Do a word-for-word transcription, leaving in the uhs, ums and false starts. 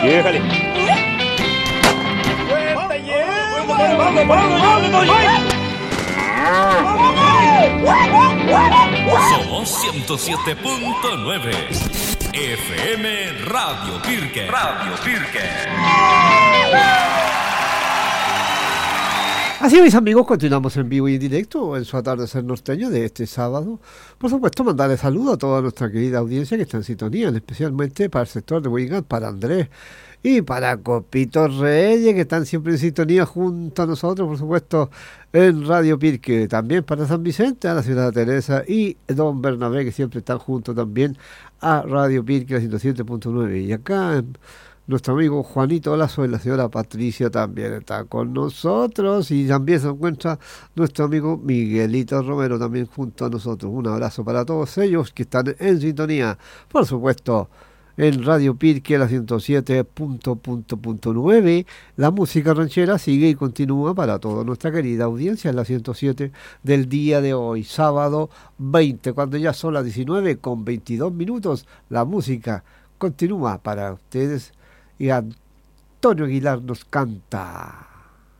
Déjale. Somos ciento siete punto nueve F M Radio Pirque. Radio Pirque. Así, mis amigos, continuamos en vivo y en directo en su atardecer norteño de este sábado. Por supuesto, mandarle saludos a toda nuestra querida audiencia que está en sintonía, especialmente para el sector de Huingal, para Andrés y para Copito Reyes, que están siempre en sintonía junto a nosotros, por supuesto, en Radio Pirque. También para San Vicente, a la ciudad de Teresa y Don Bernabé, que siempre están juntos también a Radio Pirque, la ciento siete punto nueve. Y acá en nuestro amigo Juanito Lazo y la señora Patricia también está con nosotros, y también se encuentra nuestro amigo Miguelito Romero también junto a nosotros. Un abrazo para todos ellos que están en sintonía, por supuesto, en Radio Pirque, la ciento siete punto nueve. La música ranchera sigue y continúa para toda nuestra querida audiencia en la ciento siete del día de hoy, sábado veinte, cuando ya son las diecinueve con veintidós minutos. La música continúa para ustedes y Antonio Aguilar nos canta.